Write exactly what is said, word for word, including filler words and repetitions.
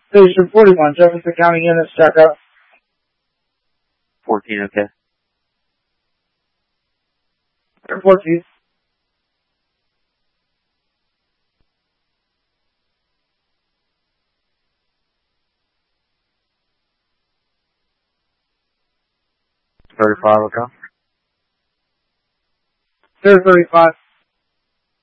Station forty-one, Jefferson County units, check out. fourteen, okay. Airport, please. thirty-five, okay. There's thirty-five.